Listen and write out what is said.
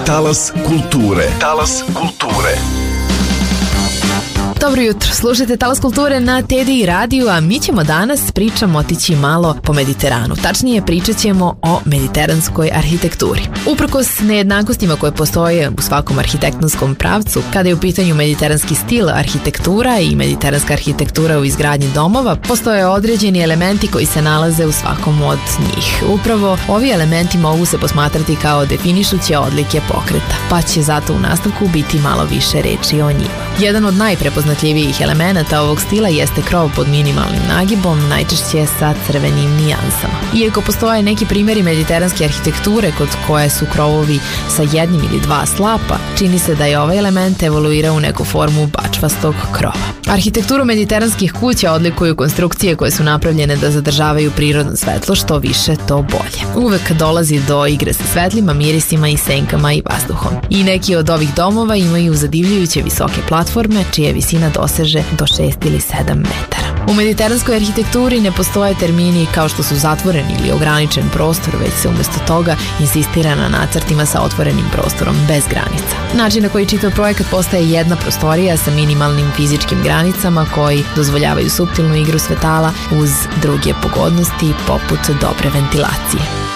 Talas kulture. Talas kulture. Dobro jutro, slušajte Talas kulture na TDI radiju, a mi ćemo danas otići malo po Mediteranu. Tačnije pričat ćemo o mediteranskoj arhitekturi. Uprkos nejednakostima koje postoje u svakom arhitektonskom pravcu, kada je u pitanju mediteranski stil arhitektura i mediteranska arhitektura u izgradnji domova, postoje određeni elementi koji se nalaze u svakom od njih. Upravo ovi elementi mogu se posmatrati kao definišuće odlike pokreta, pa će zato u nastavku biti malo više reči o njima. Jedan od najprepoznatljivijih elemenata ovog stila jeste krov pod minimalnim nagibom, najčešće sa crvenim nijansama. Iako postoje neki primjeri mediteranske arhitekture kod koje su krovovi sa jednim ili dva slapa, čini se da je ovaj element evoluirao u neku formu bačvastog krova. Arhitekturu mediteranskih kuća odlikuju konstrukcije koje su napravljene da zadržavaju prirodno svetlo, što više to bolje. Uvek dolazi do igre sa svetlima, mirisima i senkama i vazduhom. I neki od ovih domova imaju zadivljujuće visoke platforme, čija visina doseže do 6 ili 7 metara. U mediteranskoj arhitekturi ne postoje termini kao što su zatvoren ili ograničen prostor, već se umjesto toga insistira na nacrtima sa otvorenim prostorom bez granica. Način na koji čitav projekat postaje jedna prostorija sa minimalnim fizičkim granicama koji dozvoljavaju suptilnu igru svetala uz druge pogodnosti poput dobre ventilacije.